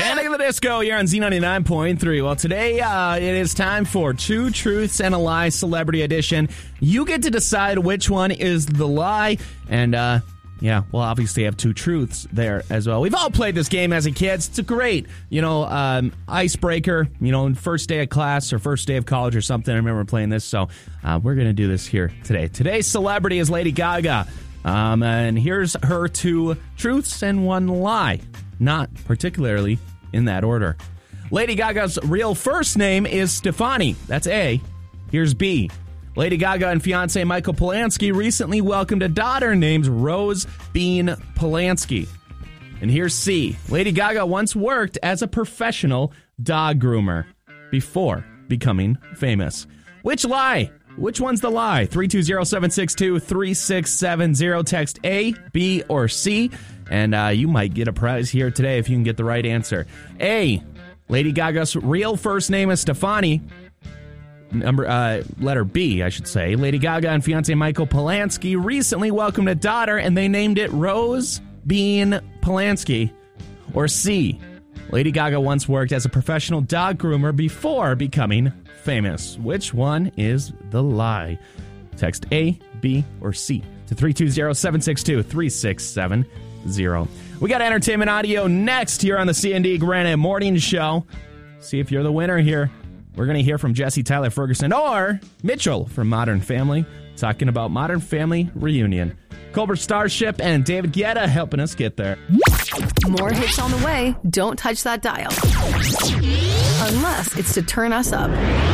Panic at the Disco here on Z99.3. Well, today it is time for Two Truths and a Lie Celebrity Edition. You get to decide which one is the lie, and yeah, we'll obviously have two truths there as well. We've all played this game as a kid. It's a great, icebreaker, first day of class or first day of college or something. I remember playing this, so we're going to do this here today. Today's celebrity is Lady Gaga, and here's her two truths and one lie, not particularly in that order. Lady Gaga's real first name is Stefani. That's A. Here's B. Lady Gaga and fiancé Michael Polanski recently welcomed a daughter named Rose Bean Polanski. And here's C. Lady Gaga once worked as a professional dog groomer before becoming famous. Which lie? Which one's the lie? 320-762-3670. Text A, B, or C. And you might get a prize here today if you can get the right answer. A. Lady Gaga's real first name is Stefani. Letter B, I should say. Lady Gaga and fiancé Michael Polanski recently welcomed a daughter and they named it Rose Bean Polanski. Or C, Lady Gaga once worked as a professional dog groomer before becoming famous. Which one is the lie? Text A, B, or C to 320-762-3670. We got entertainment audio next here on the C&D Granite Morning Show. See if you're the winner here. We're going to hear from Jesse Tyler Ferguson or Mitchell from Modern Family talking about Modern Family Reunion. Colbert Starship and David Guetta helping us get there. More hits on the way. Don't touch that dial. Unless it's to turn us up.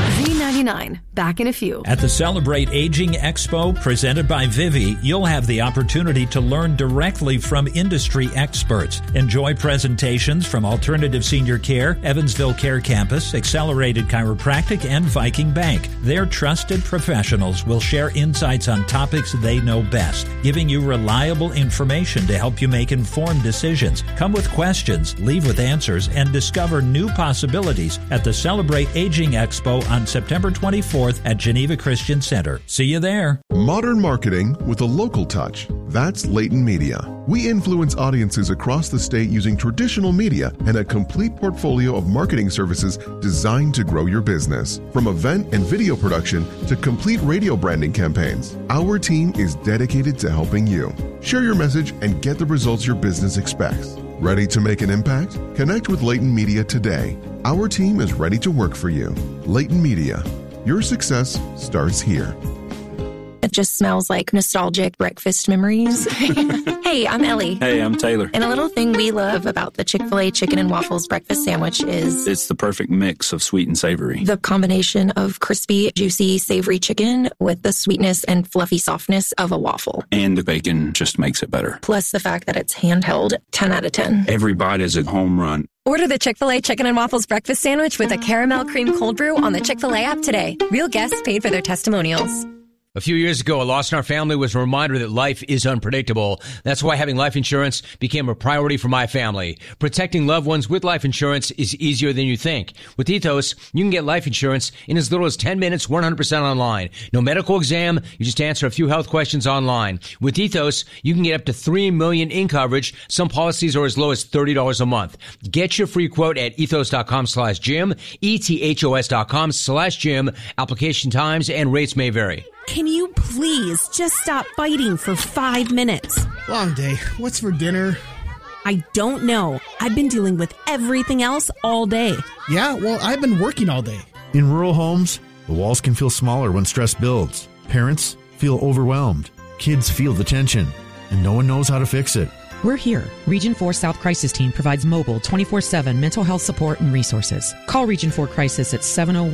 Z99, back in a few. At the Celebrate Aging Expo presented by Vivi, you'll have the opportunity to learn directly from industry experts. Enjoy presentations from Alternative Senior Care, Evansville Care Campus, Accelerated Chiropractic, and Viking Bank. Their trusted professionals will share insights on topics they know best, giving you reliable information to help you make informed decisions. Come with questions, leave with answers, and discover new possibilities at the Celebrate Aging Expo on September 24th at Geneva Christian Center. See you there. Modern marketing with a local touch. That's Leighton Media. We influence audiences across the state using traditional media and a complete portfolio of marketing services designed to grow your business. From event and video production to complete radio branding campaigns, our team is dedicated to helping you. Share your message and get the results your business expects. Ready to make an impact? Connect with Leighton Media today. Our team is ready to work for you. Leighton Media. Your success starts here. It just smells like nostalgic breakfast memories. Hey, I'm Ellie. Hey, I'm Taylor. And a little thing we love about the Chick-fil-A Chicken and Waffles breakfast sandwich is... it's the perfect mix of sweet and savory. The combination of crispy, juicy, savory chicken with the sweetness and fluffy softness of a waffle. And the bacon just makes it better. Plus the fact that it's handheld, 10 out of 10. Every bite is a home run. Order the Chick-fil-A Chicken and Waffles breakfast sandwich with a caramel cream cold brew on the Chick-fil-A app today. Real guests paid for their testimonials. A few years ago, a loss in our family was a reminder that life is unpredictable. That's why having life insurance became a priority for my family. Protecting loved ones with life insurance is easier than you think. With Ethos, you can get life insurance in as little as 10 minutes, 100% online. No medical exam, you just answer a few health questions online. With Ethos, you can get up to $3 million in coverage. Some policies are as low as $30 a month. Get your free quote at ethos.com/Jim, ethos.com/Jim. Application times and rates may vary. Can you please just stop fighting for 5 minutes? Long day. What's for dinner? I don't know. I've been dealing with everything else all day. Yeah, well, I've been working all day. In rural homes, the walls can feel smaller when stress builds. Parents feel overwhelmed. Kids feel the tension, and no one knows how to fix it. We're here. Region 4 South Crisis Team provides mobile 24/7 mental health support and resources. Call Region 4 Crisis at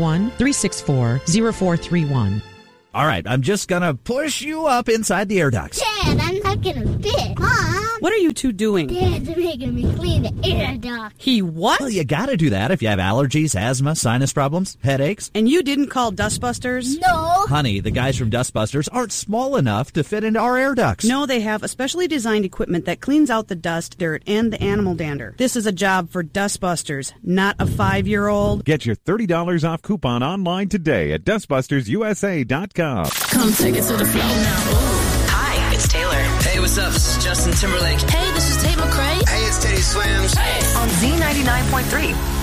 701-364-0431. All right, I'm just going to push you up inside the air ducts. Dad, I'm not going to fit. Mom! What are you two doing? Dad's making me clean the air duct. He what? Well, you got to do that if you have allergies, asthma, sinus problems, headaches. And you didn't call Dustbusters? No. Honey, the guys from Dustbusters aren't small enough to fit into our air ducts. No, they have a specially designed equipment that cleans out the dust, dirt, and the animal dander. This is a job for Dustbusters, not a 5-year-old. Get your $30 off coupon online today at dustbustersusa.com. Come take it to the floor now. Hi, it's Taylor. Hey, what's up? This is Justin Timberlake. Hey, this is Tate McRae. Hey, it's Teddy Swims. Hey. On Z99. Z99.3.